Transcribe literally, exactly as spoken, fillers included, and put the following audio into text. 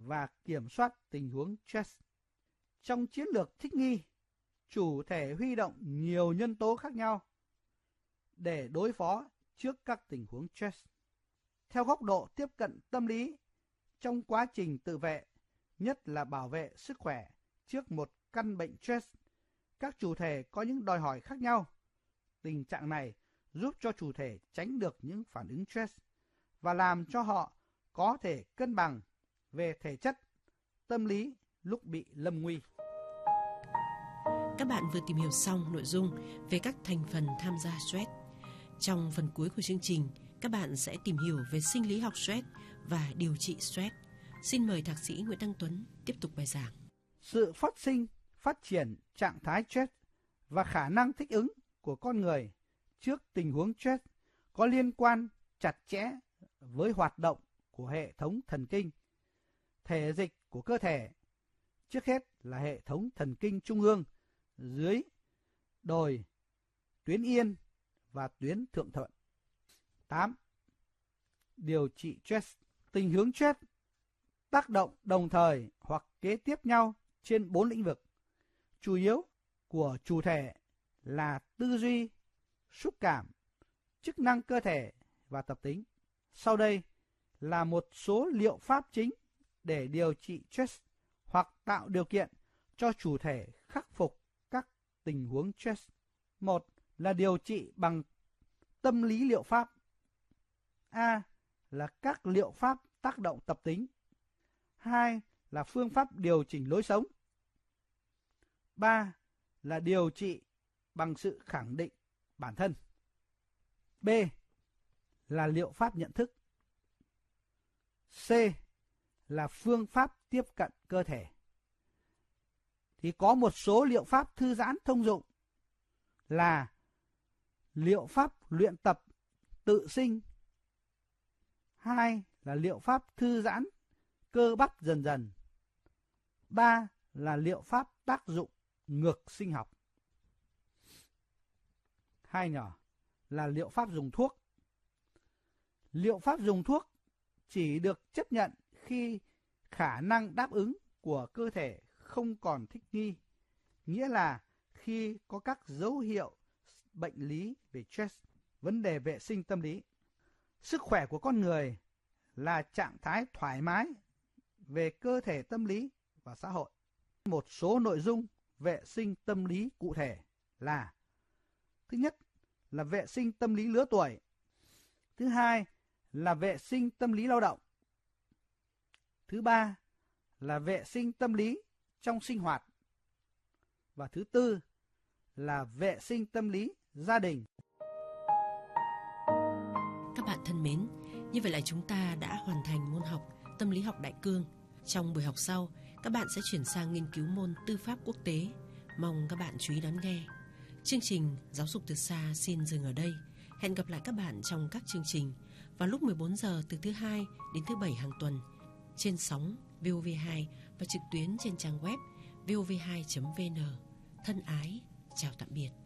và kiểm soát tình huống stress. Trong chiến lược thích nghi, chủ thể huy động nhiều nhân tố khác nhau để đối phó trước các tình huống stress. Theo góc độ tiếp cận tâm lý, trong quá trình tự vệ, nhất là bảo vệ sức khỏe trước một căn bệnh stress, các chủ thể có những đòi hỏi khác nhau. Tình trạng này giúp cho chủ thể tránh được những phản ứng stress và làm cho họ có thể cân bằng về thể chất, tâm lý lúc bị lâm nguy. Các bạn vừa tìm hiểu xong nội dung về các thành phần tham gia stress. Trong phần cuối của chương trình, các bạn sẽ tìm hiểu về sinh lý học stress và điều trị stress. Xin mời Thạc sĩ Nguyễn Đăng Tuấn tiếp tục bài giảng. Sự phát sinh, phát triển trạng thái stress và khả năng thích ứng của con người trước tình huống stress có liên quan chặt chẽ với hoạt động của hệ thống thần kinh, thể dịch của cơ thể. Trước hết là hệ thống thần kinh trung ương, dưới đồi, tuyến yên và tuyến thượng thuận. tám. Điều trị stress. Tình huống stress tác động đồng thời hoặc kế tiếp nhau trên bốn lĩnh vực chủ yếu của chủ thể là tư duy, xúc cảm, chức năng cơ thể và tập tính. Sau đây là một số liệu pháp chính để điều trị stress hoặc tạo điều kiện cho chủ thể khắc phục các tình huống stress. Một là điều trị bằng tâm lý liệu pháp. A là các liệu pháp tác động tập tính. Hai là phương pháp điều chỉnh lối sống. Ba là điều trị bằng sự khẳng định bản thân. B là liệu pháp nhận thức. C là phương pháp tiếp cận cơ thể. Thì có một số liệu pháp thư giãn thông dụng là liệu pháp luyện tập tự sinh. Hai là liệu pháp thư giãn cơ bắp dần dần. Ba là liệu pháp tác dụng ngược sinh học. Hai nhỏ là liệu pháp dùng thuốc. Liệu pháp dùng thuốc chỉ được chấp nhận khi khả năng đáp ứng của cơ thể không còn thích nghi, nghĩa là khi có các dấu hiệu bệnh lý về stress, vấn đề vệ sinh tâm lý. Sức khỏe của con người là trạng thái thoải mái về cơ thể, tâm lý và xã hội. Một số nội dung vệ sinh tâm lý cụ thể là: thứ nhất là vệ sinh tâm lý lứa tuổi. Thứ hai là vệ sinh tâm lý lao động. Thứ ba là vệ sinh tâm lý trong sinh hoạt. Và thứ tư là vệ sinh tâm lý gia đình. Các bạn thân mến, như vậy là chúng ta đã hoàn thành môn học tâm lý học đại cương. Trong buổi học sau, các bạn sẽ chuyển sang nghiên cứu môn tư pháp quốc tế. Mong các bạn chú ý đón nghe. Chương trình Giáo dục từ xa xin dừng ở đây. Hẹn gặp lại các bạn trong các chương trình vào lúc mười bốn giờ từ thứ hai đến thứ bảy hàng tuần trên sóng vê o vê hai và trực tuyến trên trang web vê o vê hai chấm vê en. Thân ái, chào tạm biệt.